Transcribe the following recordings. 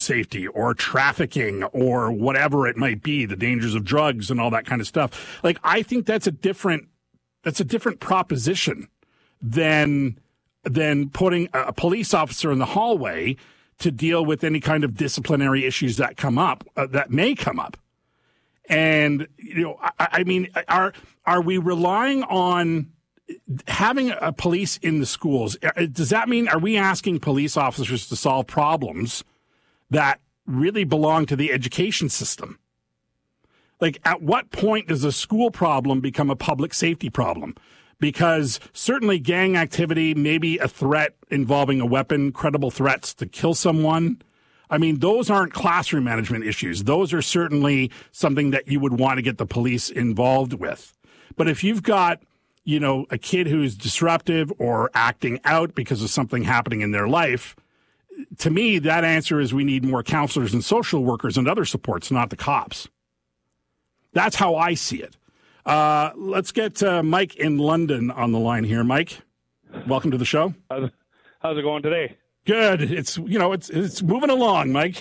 safety or trafficking or whatever it might be, the dangers of drugs and all that kind of stuff. Like, I think that's a different proposition than putting a police officer in the hallway to deal with any kind of disciplinary issues that come up, that may come up. And, I mean, are we relying on having a police in the schools? Does that mean, are we asking police officers to solve problems that really belong to the education system? Like, at what point does a school problem become a public safety problem? Because certainly gang activity, maybe a threat involving a weapon, credible threats to kill someone. I mean, those aren't classroom management issues. Those are certainly something that you would want to get the police involved with. But if you've got, a kid who's disruptive or acting out because of something happening in their life, to me, that answer is we need more counselors and social workers and other supports, not the cops. That's how I see it. Let's get Mike in London on the line here. Mike, welcome to the show. How's it going today? Good. It's moving along, Mike.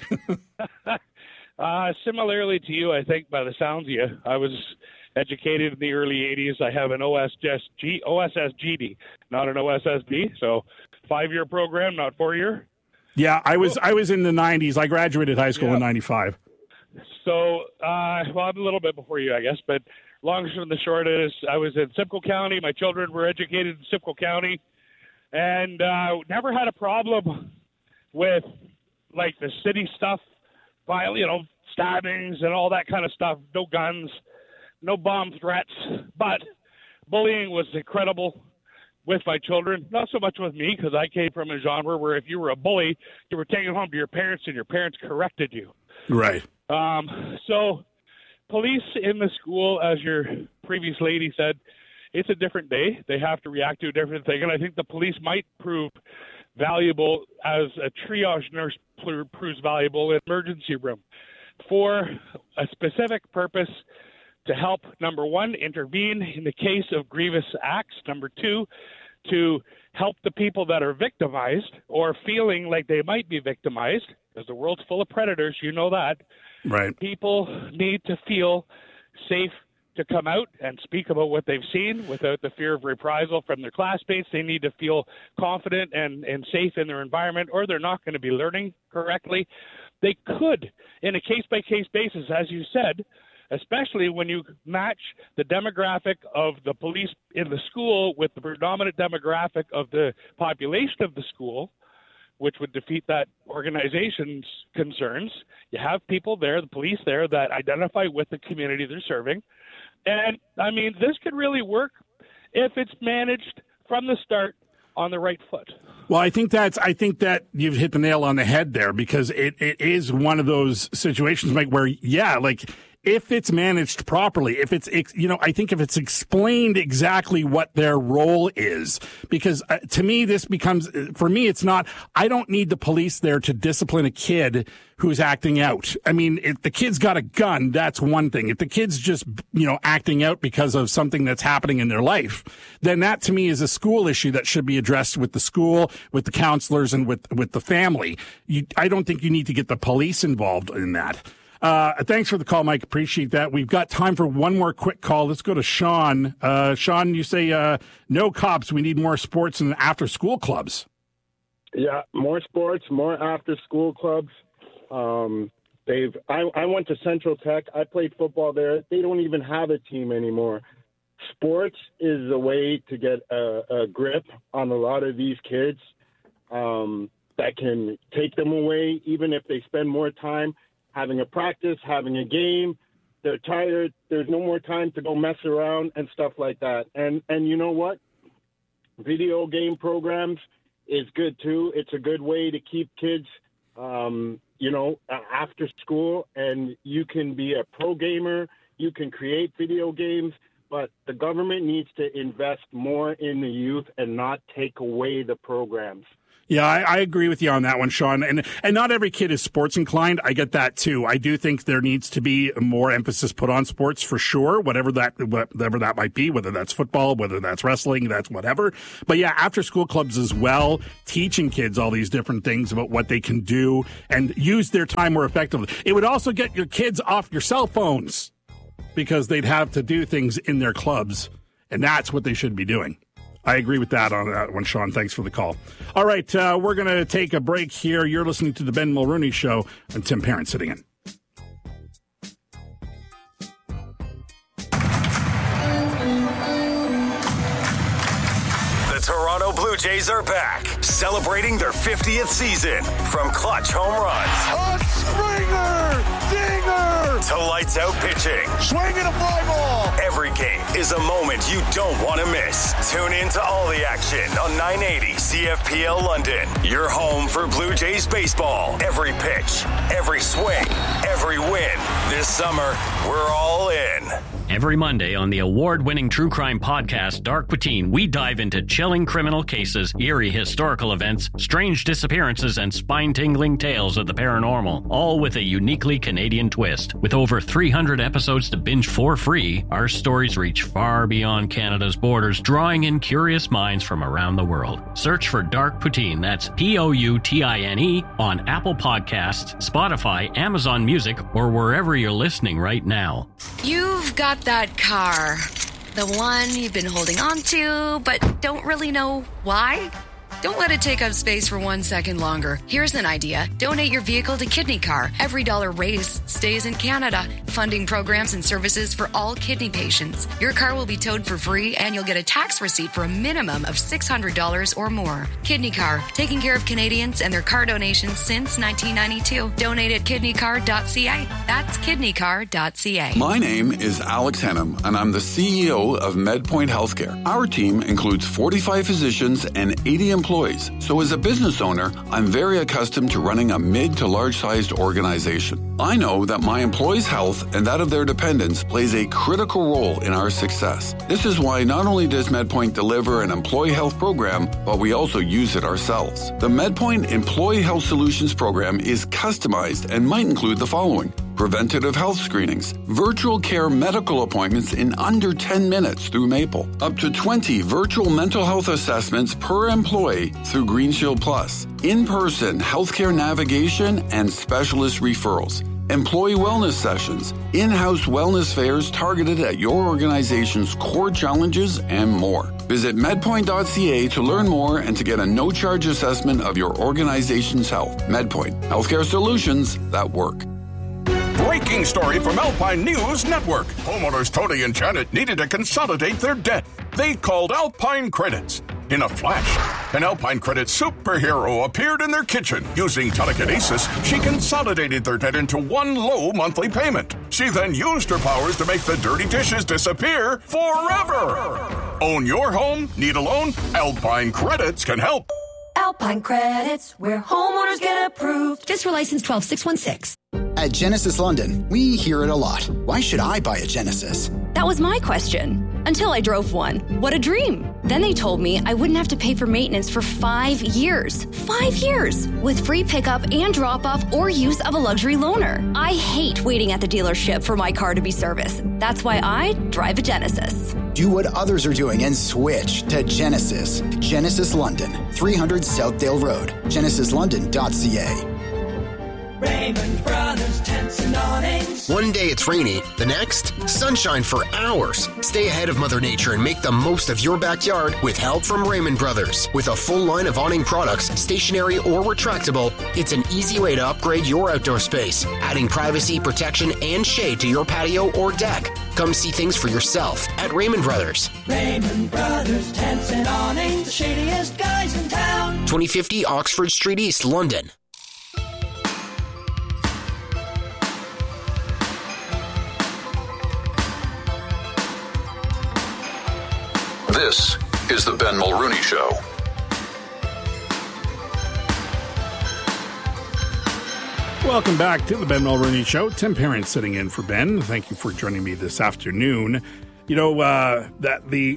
Similarly to you, I think, by the sounds of you, I was educated in the early 80s. I have an OSSGD, not an OSSD. So 5-year program, not 4-year. Yeah, I was in the 90s. I graduated high school in 95. So, I'm a little bit before you, I guess, but long and the short is I was in Simcoe County. My children were educated in Simcoe County, and never had a problem with, like, the city stuff, stabbings and all that kind of stuff. No guns, no bomb threats, but bullying was incredible with my children. Not so much with me, because I came from a genre where if you were a bully, you were taken home to your parents, and your parents corrected you. Right. So police in the school, as your previous lady said, it's a different day. They have to react to a different thing. And I think the police might prove valuable as a triage nurse proves valuable in emergency room for a specific purpose to help, number one, intervene in the case of grievous acts. Number two, to help the people that are victimized or feeling like they might be victimized, because the world's full of predators, you know that. Right. People need to feel safe to come out and speak about what they've seen without the fear of reprisal from their classmates. They need to feel confident and safe in their environment, or they're not going to be learning correctly. They could, in a case-by-case basis, as you said, especially when you match the demographic of the police in the school with the predominant demographic of the population of the school, which would defeat that organization's concerns. You have people there, the police there, that identify with the community they're serving. And, I mean, this could really work if it's managed from the start on the right foot. Well, I think that you've hit the nail on the head there, because it is one of those situations, Mike, where, if it's managed properly, if it's, I think if it's explained exactly what their role is, because to me, it's not, I don't need the police there to discipline a kid who's acting out. I mean, if the kid's got a gun, that's one thing. If the kid's just, acting out because of something that's happening in their life, then that to me is a school issue that should be addressed with the school, with the counselors, and with the family. I don't think you need to get the police involved in that. Thanks for the call, Mike. Appreciate that. We've got time for one more quick call. Let's go to Sean. Sean, you say no cops. We need more sports and after-school clubs. Yeah, more sports, more after-school clubs. I went to Central Tech. I played football there. They don't even have a team anymore. Sports is a way to get a grip on a lot of these kids that can take them away, even if they spend more time having a practice, having a game. They're tired. There's no more time to go mess around and stuff like that. And you know what? Video game programs is good too. It's a good way to keep kids, after school. And you can be a pro gamer. You can create video games. But the government needs to invest more in the youth and not take away the programs. Yeah, I agree with you on that one, Sean. And not every kid is sports inclined. I get that too. I do think there needs to be more emphasis put on sports for sure, whatever that might be, whether that's football, whether that's wrestling, that's whatever. But yeah, after school clubs as well, teaching kids all these different things about what they can do and use their time more effectively. It would also get your kids off your cell phones because they'd have to do things in their clubs, and that's what they should be doing. I agree with that on that one, Sean. Thanks for the call. All right, we're going to take a break here. You're listening to the Ben Mulrooney Show, and Tim Parent sitting in. The Toronto Blue Jays are back, celebrating their 50th season. From clutch home runs, Springer, dinger, to lights out pitching. Swinging a fly ball. Every game is a moment you don't want to miss. Tune in to all the action on 980 CFPL London. Your home for Blue Jays baseball. Every pitch, every swing, every win. This summer, we're all in. Every Monday on the award-winning true crime podcast, Dark Poutine, we dive into chilling criminal cases, eerie historical events, strange disappearances, and spine-tingling tales of the paranormal, all with a uniquely Canadian twist. With over 300 episodes to binge for free, our stories reach far beyond Canada's borders, drawing in curious minds from around the world. Search for Dark Poutine, that's Poutine, on Apple Podcasts, Spotify, Amazon Music, or wherever you're listening right now. You've got that car. The one you've been holding on to, but don't really know why? Don't let it take up space for 1 second longer. Here's an idea. Donate your vehicle to Kidney Car. Every dollar raised stays in Canada, funding programs and services for all kidney patients. Your car will be towed for free, and you'll get a tax receipt for a minimum of $600 or more. Kidney Car, taking care of Canadians and their car donations since 1992. Donate at kidneycar.ca. That's kidneycar.ca. My name is Alex Henham, and I'm the CEO of MedPoint Healthcare. Our team includes 45 physicians and 80 employees. So as a business owner, I'm very accustomed to running a mid to large-sized organization. I know that my employees' health and that of their dependents plays a critical role in our success. This is why not only does MedPoint deliver an employee health program, but we also use it ourselves. The MedPoint Employee Health Solutions program is customized and might include the following: preventative health screenings, virtual care medical appointments in under 10 minutes through Maple, up to 20 virtual mental health assessments per employee through Green Shield Plus, in-person healthcare navigation and specialist referrals, employee wellness sessions, in-house wellness fairs targeted at your organization's core challenges, and more. Visit medpoint.ca to learn more and to get a no-charge assessment of your organization's health. MedPoint, healthcare solutions that work. Breaking story from Alpine News Network. Homeowners Tony and Janet needed to consolidate their debt. They called Alpine Credits. In a flash, an Alpine Credit superhero appeared in their kitchen. Using telekinesis, she consolidated their debt into one low monthly payment. She then used her powers to make the dirty dishes disappear forever. Own your home? Need a loan? Alpine Credits can help. Alpine Credits, where homeowners get approved. Just for license 12616. At Genesis London, we hear it a lot. Why should I buy a Genesis? That was my question. Until I drove one. What a dream. Then they told me I wouldn't have to pay for maintenance for 5 years. 5 years! With free pickup and drop-off or use of a luxury loaner. I hate waiting at the dealership for my car to be serviced. That's why I drive a Genesis. Do what others are doing and switch to Genesis. Genesis London, 300 Southdale Road. GenesisLondon.ca. Raymond Brothers Tents and Awnings. One day it's rainy, the next, sunshine for hours. Stay ahead of Mother Nature and make the most of your backyard with help from Raymond Brothers. With a full line of awning products, stationary or retractable, it's an easy way to upgrade your outdoor space, adding privacy, protection, and shade to your patio or deck. Come see things for yourself at Raymond Brothers. Raymond Brothers Tents and Awnings, the shadiest guys in town. 2050 Oxford Street East, London. This is the Ben Mulrooney Show. Welcome back to the Ben Mulrooney Show. Tim Parent sitting in for Ben. Thank you for joining me this afternoon. You know, that the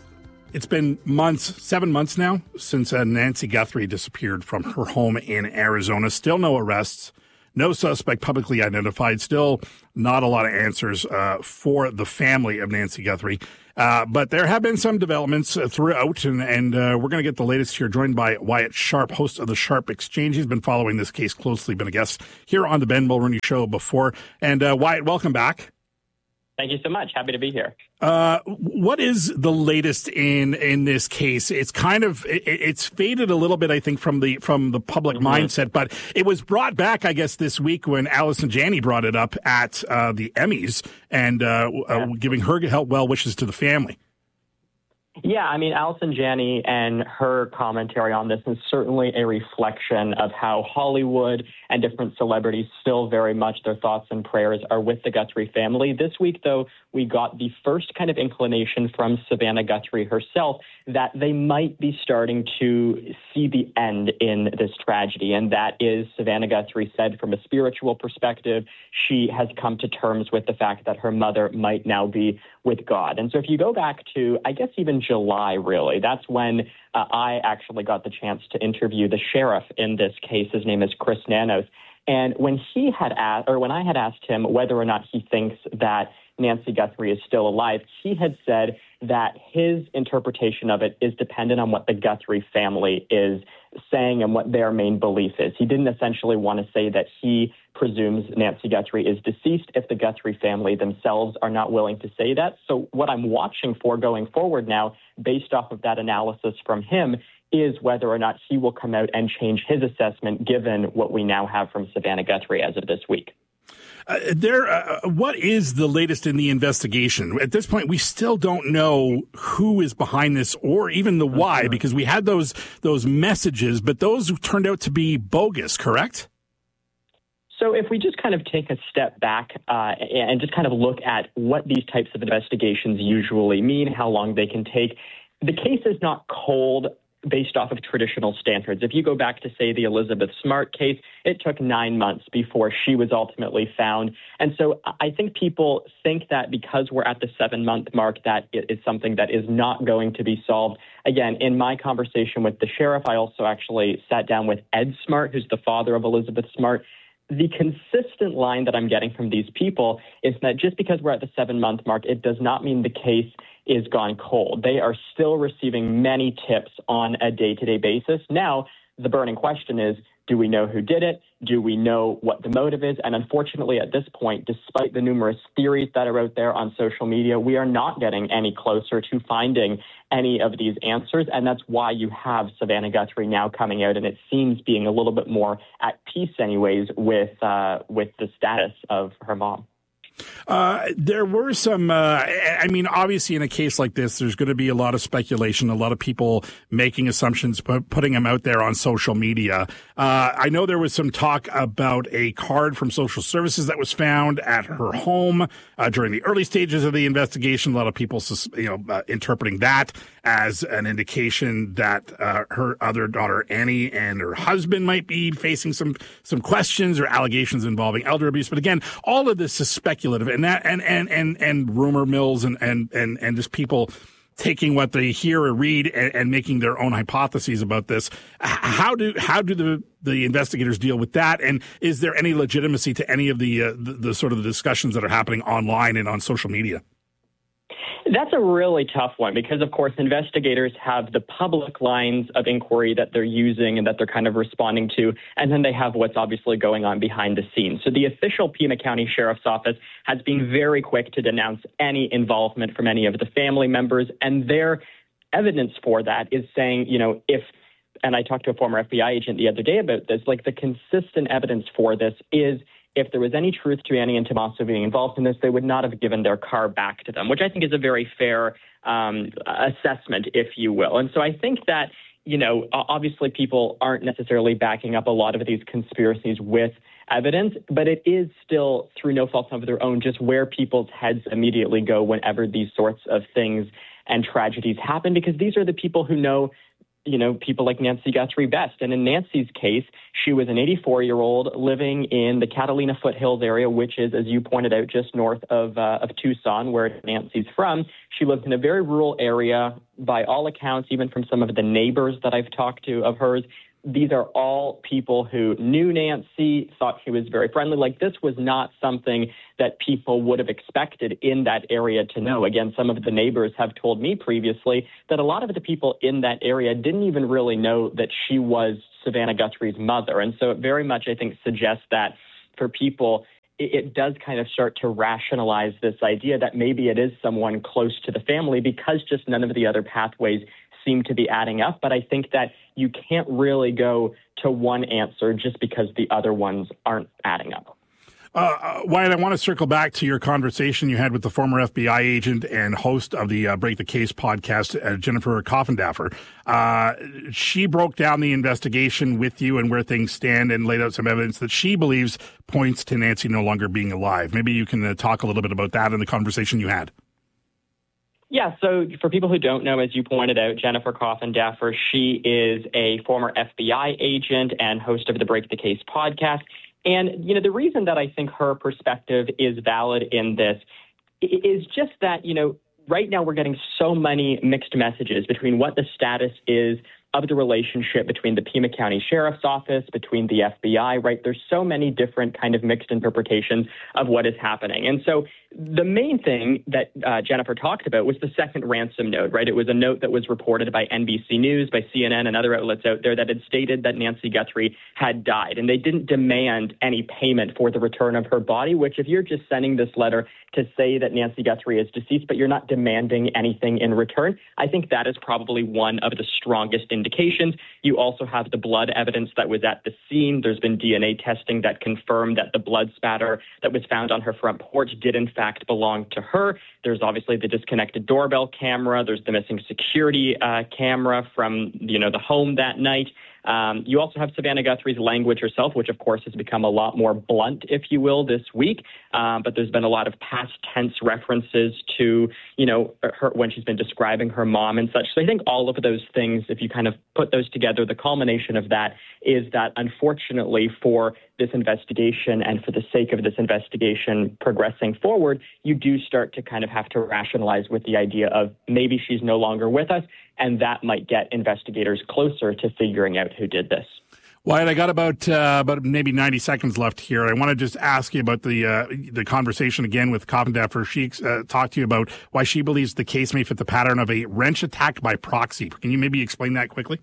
It's been 7 months now, since Nancy Guthrie disappeared from her home in Arizona. Still no arrests, no suspect publicly identified, still not a lot of answers for the family of Nancy Guthrie. But there have been some developments throughout, and we're going to get the latest here, joined by Wyatt Sharp, host of the Sharp Exchange. He's been following this case closely, been a guest here on the Ben Mulroney Show before. And Wyatt, welcome back. Thank you so much. Happy to be here. What is the latest in this case? It's kind of it's faded a little bit, I think, from the public mindset, but it was brought back, I guess, this week when Allison Janney brought it up at the Emmys and giving her well wishes to the family. Yeah, I mean, Allison Janney and her commentary on this is certainly a reflection of how Hollywood and different celebrities still very much their thoughts and prayers are with the Guthrie family. This week, though, we got the first kind of inclination from Savannah Guthrie herself that they might be starting to see the end in this tragedy. And that is, Savannah Guthrie said, from a spiritual perspective, she has come to terms with the fact that her mother might now be with God. And so if you go back to, I guess, even July, really, that's when I actually got the chance to interview the sheriff in this case. His name is Chris Nanos. And when when I had asked him whether or not he thinks that Nancy Guthrie is still alive, he had said that his interpretation of it is dependent on what the Guthrie family is saying and what their main belief is. He didn't essentially want to say that he presumes Nancy Guthrie is deceased if the Guthrie family themselves are not willing to say that. So what I'm watching for going forward now, based off of that analysis from him, is whether or not he will come out and change his assessment given what we now have from Savannah Guthrie as of this week. What is the latest in the investigation? At this point, we still don't know who is behind this or even the why, because we had those messages, but those turned out to be bogus, correct? So if we just kind of take a step back and just kind of look at what these types of investigations usually mean, how long they can take, the case is not cold based off of traditional standards. If you go back to, say, the Elizabeth Smart case, it took 9 months before she was ultimately found. And so I think people think that because we're at the 7-month mark, that it is something that is not going to be solved. Again, in my conversation with the sheriff, I also actually sat down with Ed Smart, who's the father of Elizabeth Smart. The consistent line that I'm getting from these people is that just because we're at the 7-month mark, it does not mean the case is gone cold. They are still receiving many tips on a day-to-day basis. Now, the burning question is, do we know who did it? Do we know what the motive is? And unfortunately, at this point, despite the numerous theories that are out there on social media, we are not getting any closer to finding any of these answers. And that's why you have Savannah Guthrie now coming out, and it seems being a little bit more at peace anyways with the status of her mom. There were some, obviously in a case like this, there's going to be a lot of speculation, a lot of people making assumptions, putting them out there on social media. I know there was some talk about a card from social services that was found at her home during the early stages of the investigation. A lot of people, interpreting that as an indication that her other daughter, Annie, and her husband might be facing some questions or allegations involving elder abuse. But again, all of this is speculative, and rumor mills and just people taking what they hear or read and making their own hypotheses about this. How do the investigators deal with that? And is there any legitimacy to any of the sort of the discussions that are happening online and on social media? That's a really tough one because, of course, investigators have the public lines of inquiry that they're using and that they're kind of responding to, and then they have what's obviously going on behind the scenes. So the official Pima County Sheriff's Office has been very quick to denounce any involvement from any of the family members, and their evidence for that is saying, and I talked to a former FBI agent the other day about this, like the consistent evidence for this is if there was any truth to Annie and Tommaso being involved in this, they would not have given their car back to them, which I think is a very fair assessment, if you will. And so I think that, obviously people aren't necessarily backing up a lot of these conspiracies with evidence, but it is still, through no fault of their own, just where people's heads immediately go whenever these sorts of things and tragedies happen, because these are the people who know people like Nancy Guthrie best. And in Nancy's case, she was an 84-year-old living in the Catalina Foothills area, which is, as you pointed out, just north of Tucson, where Nancy's from. She lived in a very rural area. By all accounts, even from some of the neighbors that I've talked to of hers, these are all people who knew Nancy, thought she was very friendly. Like, this was not something that people would have expected in that area to know. Again, some of the neighbors have told me previously that a lot of the people in that area didn't even really know that she was Savannah Guthrie's mother. And so it very much, I think, suggests that for people, it does kind of start to rationalize this idea that maybe it is someone close to the family, because just none of the other pathways seem to be adding up. But I think that you can't really go to one answer just because the other ones aren't adding up. Wyatt, I want to circle back to your conversation you had with the former FBI agent and host of the Break the Case podcast, Jennifer Coffindaffer. She broke down the investigation with you and where things stand and laid out some evidence that she believes points to Nancy no longer being alive. Maybe you can talk a little bit about that in the conversation you had. Yeah, so for people who don't know, as you pointed out, Jennifer Coffindaffer, she is a former FBI agent and host of the Break the Case podcast. And, the reason that I think her perspective is valid in this is just that, right now we're getting so many mixed messages between what the status is of the relationship between the Pima County Sheriff's Office, between the FBI, right? There's so many different kind of mixed interpretations of what is happening. And so the main thing that Jennifer talked about was the second ransom note, right? It was a note that was reported by NBC News, by CNN, and other outlets out there that had stated that Nancy Guthrie had died. And they didn't demand any payment for the return of her body, which if you're just sending this letter to say that Nancy Guthrie is deceased, but you're not demanding anything in return, I think that is probably one of the strongest indications. You also have the blood evidence that was at the scene. There's been DNA testing that confirmed that the blood spatter that was found on her front porch did in fact belong to her. There's obviously the disconnected doorbell camera. There's the missing security camera from, the home that night. You also have Savannah Guthrie's language herself, which of course has become a lot more blunt, if you will, this week. But there's been a lot of past tense references to, her when she's been describing her mom and such. So I think all of those things, if you kind of put those together, the culmination of that is that unfortunately for this investigation and for the sake of this investigation progressing forward, you do start to kind of have to rationalize with the idea of maybe she's no longer with us, and that might get investigators closer to figuring out who did this. Wyatt, I got about maybe 90 seconds left here. I want to just ask you about the conversation again with Coffindaffer. She talked to you about why she believes the case may fit the pattern of a wrench attack by proxy. Can you maybe explain that quickly?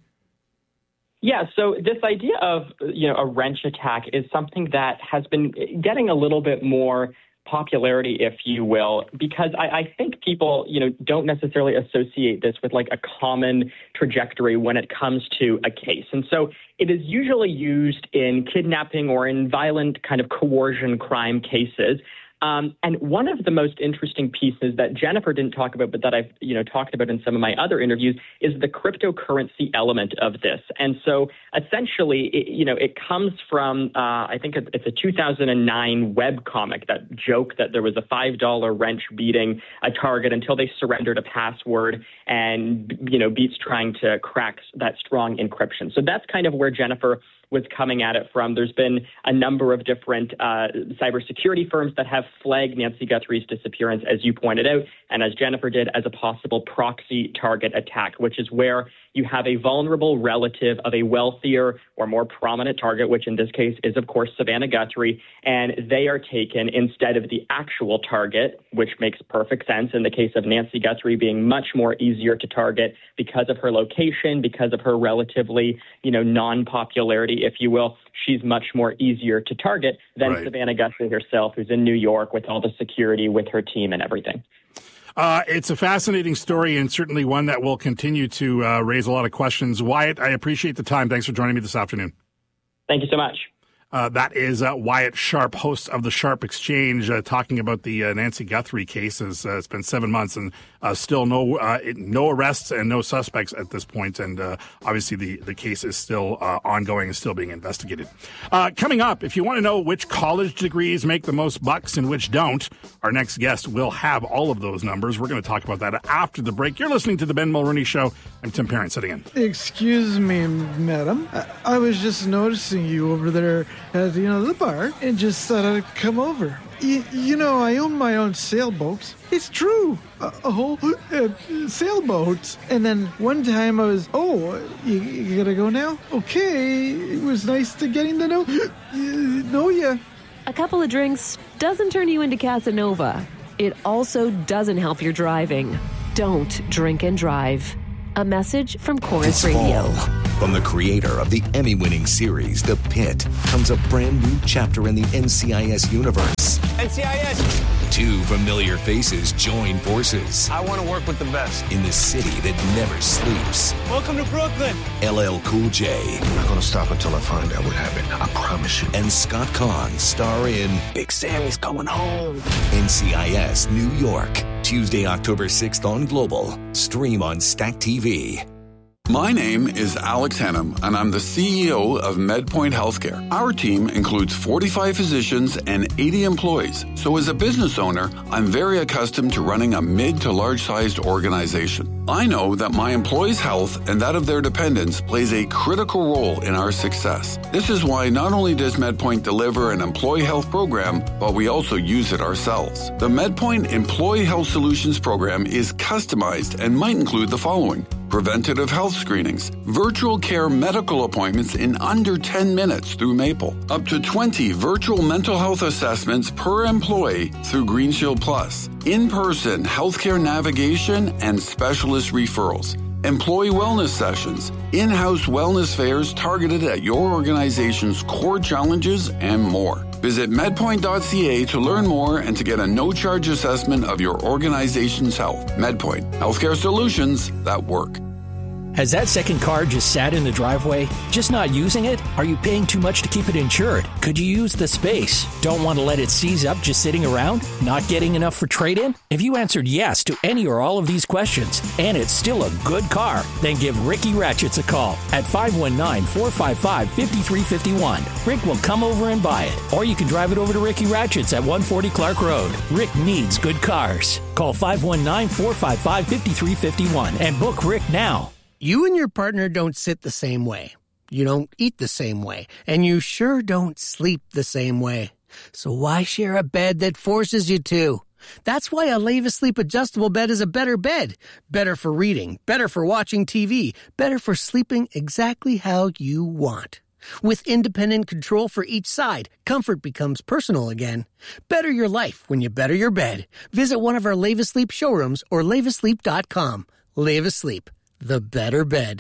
Yeah, so this idea of, a wrench attack is something that has been getting a little bit more popularity, if you will, because I think people, don't necessarily associate this with like a common trajectory when it comes to a case. And so it is usually used in kidnapping or in violent kind of coercion crime cases. And one of the most interesting pieces that Jennifer didn't talk about, but that I've, talked about in some of my other interviews, is the cryptocurrency element of this. And so essentially, it comes from, I think it's a 2009 webcomic that joke that there was a $5 wrench beating a target until they surrendered a password and, beats trying to crack that strong encryption. So that's kind of where Jennifer was coming at it from. There's been a number of different cybersecurity firms that have flagged Nancy Guthrie's disappearance, as you pointed out, and as Jennifer did, as a possible proxy target attack, which is where you have a vulnerable relative of a wealthier or more prominent target, which in this case is, of course, Savannah Guthrie, and they are taken instead of the actual target, which makes perfect sense in the case of Nancy Guthrie being much more easier to target because of her location, because of her relatively, non-popularity, if you will. She's much more easier to target than Savannah Guthrie herself, who's in New York with all the security with her team and everything. It's a fascinating story and certainly one that will continue to raise a lot of questions. Wyatt, I appreciate the time. Thanks for joining me this afternoon. Thank you so much. That is Wyatt Sharp, host of the Sharp Exchange, talking about the Nancy Guthrie cases. It's been 7 months and still no arrests and no suspects at this point. And obviously the case is still ongoing and still being investigated. Coming up, if you want to know which college degrees make the most bucks and which don't, our next guest will have all of those numbers. We're going to talk about that after the break. You're listening to The Ben Mulroney Show. I'm Tim Parent sitting in. Excuse me, madam. I was just noticing you over there at the bar and just thought I'd come over. I own my own sailboat. It's true. A whole sailboat. And then one time I was, you gotta go now? Okay. It was nice to getting to know you. A couple of drinks doesn't turn you into Casanova. It also doesn't help your driving. Don't drink and drive. A message from Chorus Radio. Fall, from the creator of the Emmy-winning series The Pit, comes a brand new chapter in the NCIS universe. NCIS! Two familiar faces join forces. I want to work with the best. In the city that never sleeps. Welcome to Brooklyn! LL Cool J. I'm not going to stop until I find out what happened. I promise you. And Scott Conn star in Big Sammy's coming home. NCIS New York. Tuesday, October 6th on Global. Stream on Stack TV. My name is Alex Hannum, and I'm the CEO of MedPoint Healthcare. Our team includes 45 physicians and 80 employees. So as a business owner, I'm very accustomed to running a mid to large-sized organization. I know that my employees' health and that of their dependents plays a critical role in our success. This is why not only does MedPoint deliver an employee health program, but we also use it ourselves. The MedPoint Employee Health Solutions program is customized and might include the following: preventative health screenings, virtual care medical appointments in under 10 minutes through Maple, up to 20 virtual mental health assessments per employee through GreenShield Plus, in-person healthcare navigation and specialist referrals, employee wellness sessions, in-house wellness fairs targeted at your organization's core challenges, and more. Visit medpoint.ca to learn more and to get a no-charge assessment of your organization's health. MedPoint, healthcare solutions that work. Has that second car just sat in the driveway? Just not using it? Are you paying too much to keep it insured? Could you use the space? Don't want to let it seize up just sitting around? Not getting enough for trade-in? If you answered yes to any or all of these questions, and it's still a good car, then give Ricky Ratchets a call at 519-455-5351. Rick will come over and buy it. Or you can drive it over to Ricky Ratchets at 140 Clark Road. Rick needs good cars. Call 519-455-5351 and book Rick now. You and your partner don't sit the same way. You don't eat the same way. And you sure don't sleep the same way. So why share a bed that forces you to? That's why a Leva Sleep adjustable bed is a better bed. Better for reading, better for watching TV, better for sleeping exactly how you want. With independent control for each side, comfort becomes personal again. Better your life when you better your bed. Visit one of our Leva Sleep showrooms or levasleep.com. Leva Sleep. The better bed.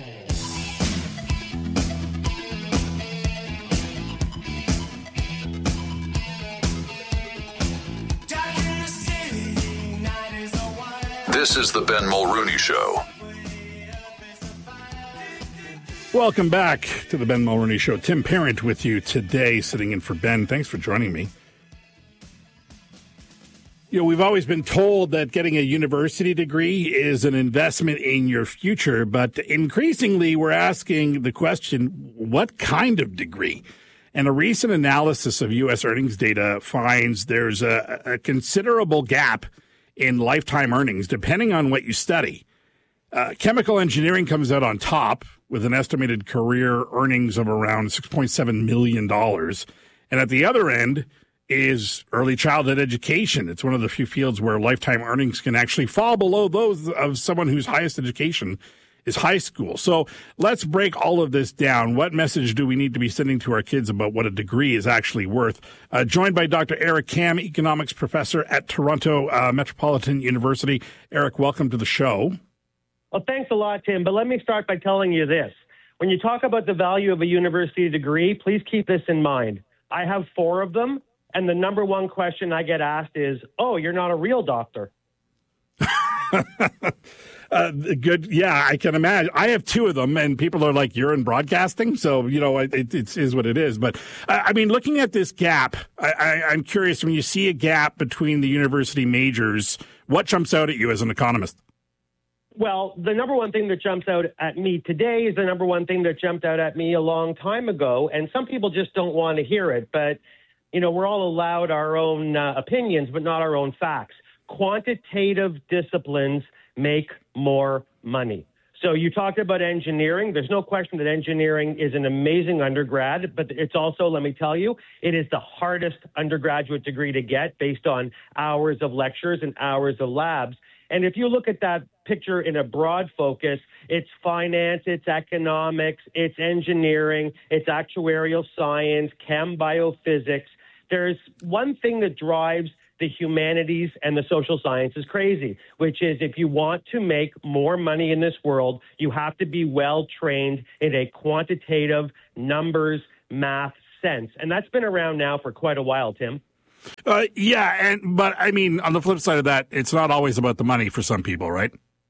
This is the Ben Mulroney Show. Welcome back to the Ben Mulroney Show. Tim Parent with you today, sitting in for Ben. Thanks for joining me. We've always been told that getting a university degree is an investment in your future, but increasingly we're asking the question, what kind of degree? And a recent analysis of U.S. earnings data finds there's a considerable gap in lifetime earnings, depending on what you study. Chemical engineering comes out on top with an estimated career earnings of around $6.7 million. And at the other end is early childhood education. It's one of the few fields where lifetime earnings can actually fall below those of someone whose highest education is high school. So let's break all of this down. What message do we need to be sending to our kids about what a degree is actually worth? Joined by Dr. Eric Kam, economics professor at Toronto Metropolitan University. Eric, welcome to the show. Well, thanks a lot, Tim. But let me start by telling you this. When you talk about the value of a university degree, please keep this in mind. I have 4 of them. And the number one question I get asked is, oh, you're not a real doctor. Good. Yeah, I can imagine. I have two of them, and people are like, "You're in broadcasting," so it is what it is. But I mean, looking at this gap, I'm curious. When you see a gap between the university majors, what jumps out at you as an economist? Well, the number one thing that jumps out at me today is the number one thing that jumped out at me a long time ago, and some people just don't want to hear it. But we're all allowed our own opinions, but not our own facts. Quantitative disciplines make more money. So you talked about engineering. There's no question that engineering is an amazing undergrad, but it's also, let me tell you, it is the hardest undergraduate degree to get based on hours of lectures and hours of labs. And if you look at that picture in a broad focus, it's finance, it's economics, it's engineering, it's actuarial science, chem biophysics. There's one thing that drives the humanities and the social sciences crazy, which is if you want to make more money in this world, you have to be well trained in a quantitative numbers math sense. And that's been around now for quite a while, Tim. But I mean, on the flip side of that, it's not always about the money for some people, right?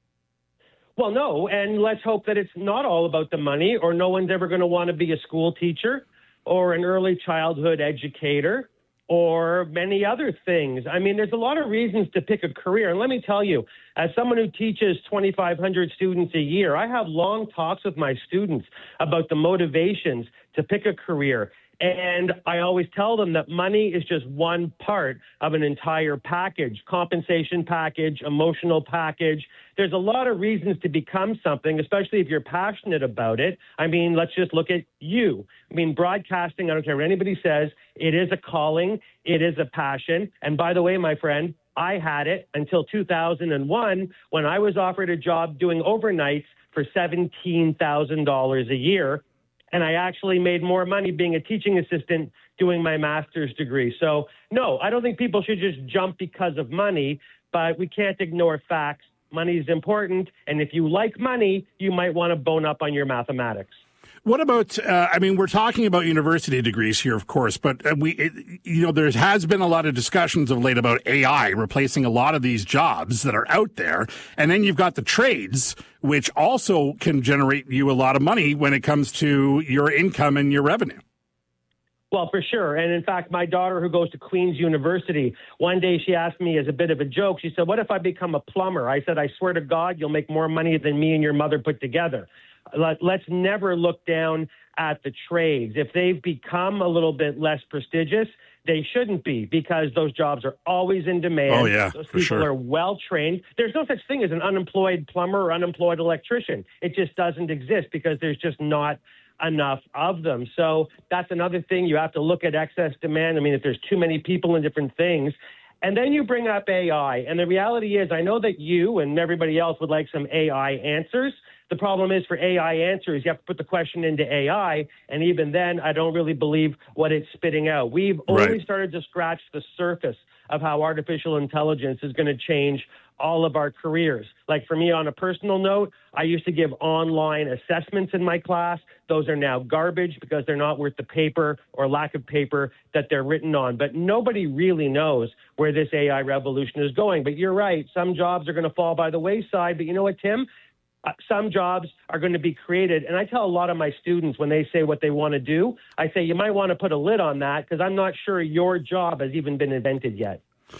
Well, no, and let's hope that it's not all about the money, or no one's ever going to want to be a school teacher or an early childhood educator or many other things. I mean, there's a lot of reasons to pick a career. And let me tell you, as someone who teaches 2,500 students a year, I have long talks with my students about the motivations to pick a career. And I always tell them that money is just one part of an entire package, compensation package, emotional package. There's a lot of reasons to become something, especially if you're passionate about it. I mean, let's just look at you. I mean, broadcasting, I don't care what anybody says, it is a calling, it is a passion. And by the way, my friend, I had it until 2001 when I was offered a job doing overnights for $17,000 a year. And I actually made more money being a teaching assistant doing my master's degree. So, no, I don't think people should just jump because of money, but we can't ignore facts. Money is important. And if you like money, you might want to bone up on your mathematics. What about, we're talking about university degrees here, of course, but there has been a lot of discussions of late about AI replacing a lot of these jobs that are out there. And then you've got the trades, which also can generate you a lot of money when it comes to your income and your revenue. Well, for sure. And in fact, my daughter, who goes to Queen's University, one day she asked me as a bit of a joke, she said, "What if I become a plumber?" I said, "I swear to God, you'll make more money than me and your mother put together." Let's never look down at the trades. If they've become a little bit less prestigious, they shouldn't be, because those jobs are always in demand. Oh, yeah, those people are well trained. There's no such thing as an unemployed plumber or unemployed electrician. It just doesn't exist because there's just not enough of them. So that's another thing. You have to look at excess demand. I mean, if there's too many people in different things. And then you bring up AI. And the reality is, I know that you and everybody else would like some AI answers. The problem is, for AI answers, you have to put the question into AI, and even then, I don't really believe what it's spitting out. We've only started to scratch the surface of how artificial intelligence is going to change all of our careers. Like for me, on a personal note, I used to give online assessments in my class. Those are now garbage because they're not worth the paper or lack of paper that they're written on. But nobody really knows where this AI revolution is going. But you're right, some jobs are going to fall by the wayside. But you know what, Tim? Some jobs are going to be created. And I tell a lot of my students when they say what they want to do, I say, you might want to put a lid on that because I'm not sure your job has even been invented yet.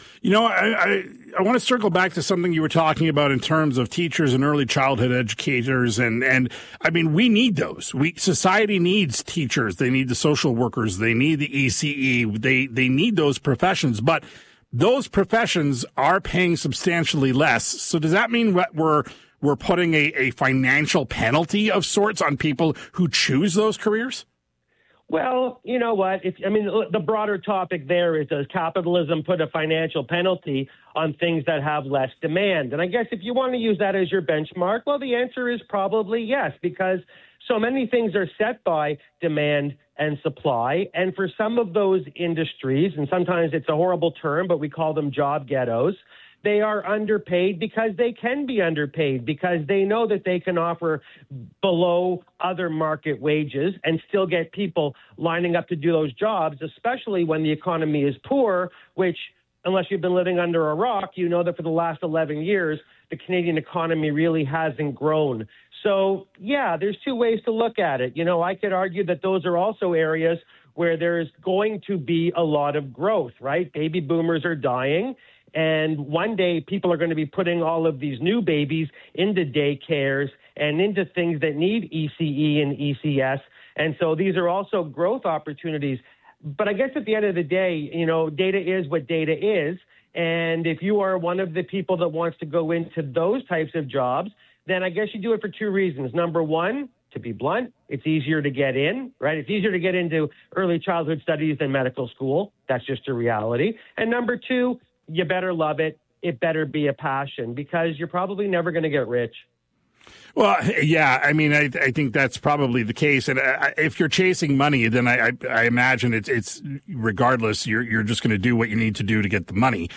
I want to circle back to something you were talking about in terms of teachers and early childhood educators. And I mean, we need those. Society needs teachers. They need the social workers. They need the ECE. They need those professions. But those professions are paying substantially less. So does that mean we're putting a financial penalty of sorts on people who choose those careers? Well, you know what? The broader topic there is, does capitalism put a financial penalty on things that have less demand? And I guess if you want to use that as your benchmark, well, the answer is probably yes, because so many things are set by demand and supply. And for some of those industries, and sometimes it's a horrible term, but we call them job ghettos, they are underpaid because they can be underpaid, because they know that they can offer below other market wages and still get people lining up to do those jobs, especially when the economy is poor, which, unless you've been living under a rock, you know that for the last 11 years, the Canadian economy really hasn't grown. So, yeah, there's two ways to look at it. I could argue that those are also areas where there's going to be a lot of growth, right? Baby boomers are dying. And one day people are going to be putting all of these new babies into daycares and into things that need ECE and ECS. And so these are also growth opportunities. But I guess at the end of the day, data is what data is. And if you are one of the people that wants to go into those types of jobs, then I guess you do it for two reasons. Number one, to be blunt, it's easier to get in, right? It's easier to get into early childhood studies than medical school. That's just a reality. And number two, you better love it. It better be a passion, because you're probably never going to get rich. Well, yeah, I mean, I think that's probably the case. And if you're chasing money, then I imagine it's regardless, you're just going to do what you need to do to get the money.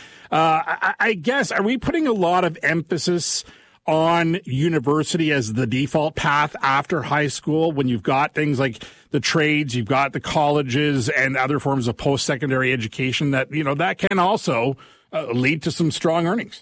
I guess, are we putting a lot of emphasis on university as the default path after high school, when you've got things like the trades, you've got the colleges and other forms of post-secondary education that, that can also lead to some strong earnings?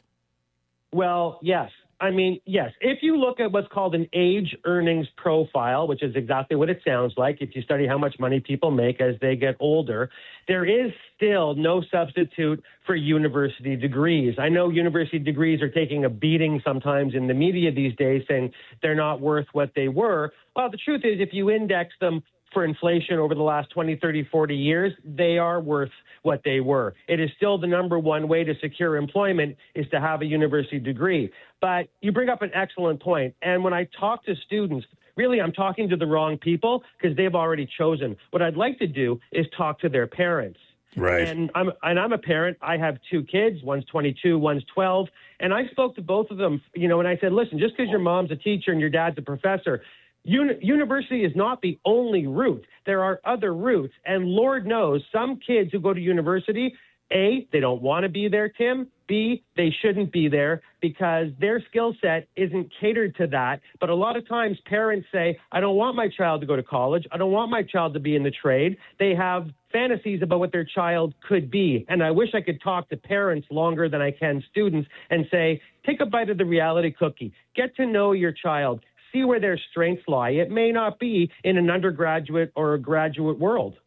Well, yes. I mean, yes. If you look at what's called an age earnings profile, which is exactly what it sounds like, if you study how much money people make as they get older, there is still no substitute for university degrees. I know university degrees are taking a beating sometimes in the media these days, saying they're not worth what they were. Well, the truth is, if you index them for inflation over the last 20, 30, 40 years, they are worth what they were. It is still the number one way to secure employment is to have a university degree. But you bring up an excellent point. And when I talk to students, really, I'm talking to the wrong people because they've already chosen. What I'd like to do is talk to their parents. Right. And I'm a parent. I have two kids. One's 22, one's 12. And I spoke to both of them, and I said, listen, just because your mom's a teacher and your dad's a professor, university is not the only route. There are other routes. And Lord knows some kids who go to university, A, they don't want to be there, Tim. B, they shouldn't be there because their skill set isn't catered to that. But a lot of times parents say, I don't want my child to go to college. I don't want my child to be in the trade. They have fantasies about what their child could be. And I wish I could talk to parents longer than I can students and say, take a bite of the reality cookie. Get to know your child. See where their strengths lie. It may not be in an undergraduate or a graduate world.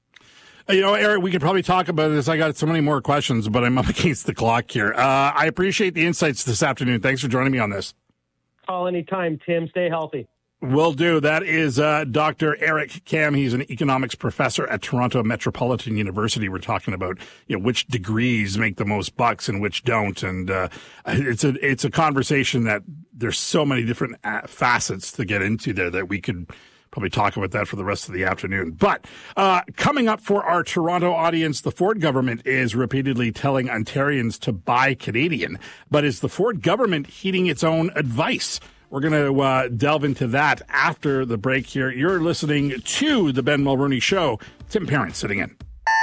Eric, we could probably talk about this. I got so many more questions, but I'm up against the clock here. I appreciate the insights this afternoon. Thanks for joining me on this. Call anytime, Tim. Stay healthy. Will do. That is Dr. Eric Kam. He's an economics professor at Toronto Metropolitan University. We're talking about which degrees make the most bucks and which don't, and it's a conversation that there's so many different facets to get into there that we could probably talk about that for the rest of the afternoon. But coming up for our Toronto audience, the Ford government is repeatedly telling Ontarians to buy Canadian, but is the Ford government heeding its own advice? We're going to delve into that after the break here. You're listening to The Ben Mulroney Show. Tim Parent sitting in.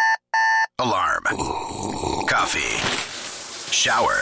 Alarm. Coffee. Shower.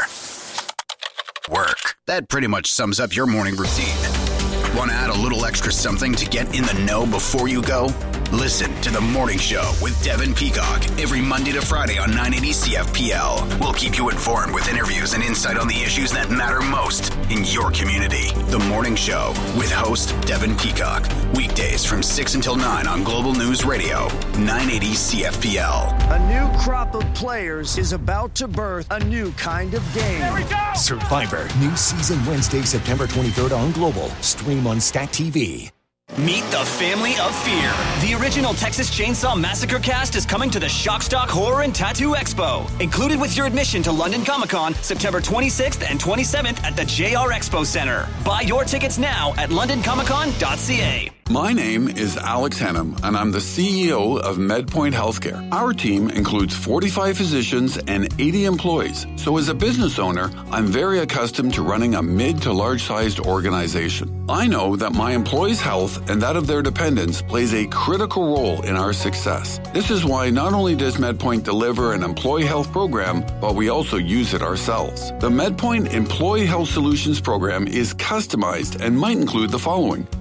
Work. That pretty much sums up your morning routine. Want to add a little extra something to get in the know before you go? Listen to The Morning Show with Devin Peacock every Monday to Friday on 980 CFPL. We'll keep you informed with interviews and insight on the issues that matter most in your community. The Morning Show with host Devin Peacock. Weekdays from 6 until 9 on Global News Radio, 980 CFPL. A new crop of players is about to birth a new kind of game. There we go! Survivor, new season Wednesday, September 23rd on Global. Stream on Stat TV. Meet the Family of Fear. The original Texas Chainsaw Massacre cast is coming to the Shockstock Horror and Tattoo Expo. Included with your admission to London Comic-Con, September 26th and 27th at the JR Expo Center. Buy your tickets now at londoncomiccon.ca. My name is Alex Henham, and I'm the CEO of MedPoint Healthcare. Our team includes 45 physicians and 80 employees. So as a business owner, I'm very accustomed to running a mid to large-sized organization. I know that my employees' health and that of their dependents plays a critical role in our success. This is why not only does MedPoint deliver an employee health program, but we also use it ourselves. The MedPoint Employee Health Solutions program is customized and might include the following: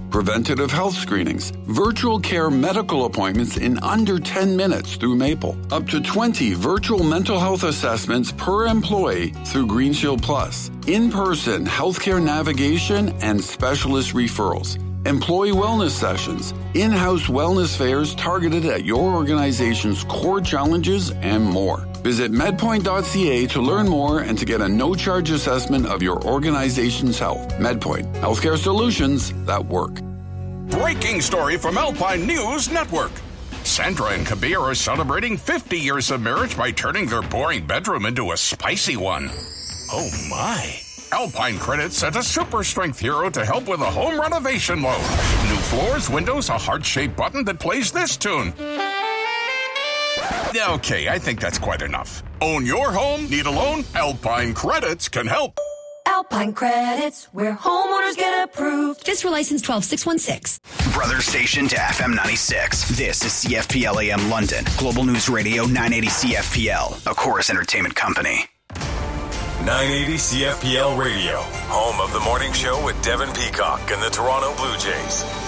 preventative health screenings, virtual care medical appointments in under 10 minutes through Maple, up to 20 virtual mental health assessments per employee through Green Shield Plus, in-person healthcare navigation and specialist referrals, employee wellness sessions, in-house wellness fairs targeted at your organization's core challenges, and more. Visit medpoint.ca to learn more and to get a no-charge assessment of your organization's health. MedPoint, healthcare solutions that work. Breaking story from Alpine News Network. Sandra and Kabir are celebrating 50 years of marriage by turning their boring bedroom into a spicy one. Oh my. Alpine Credits sent a super strength hero to help with a home renovation loan. New floors, windows, a heart-shaped button that plays this tune. Okay, I think that's quite enough. Own your home? Need a loan? Alpine Credits can help. Alpine Credits, where homeowners get approved. Fiscal license 12616. Brother station to FM 96. This is CFPL AM London. Global News Radio 980 CFPL. A Chorus Entertainment Company. 980 CFPL Radio. Home of the morning show with Devin Peacock and the Toronto Blue Jays.